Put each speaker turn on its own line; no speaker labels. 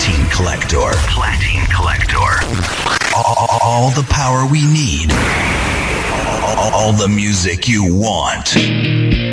Platine Collector. Platine Collector. All the power we need. All the music you want.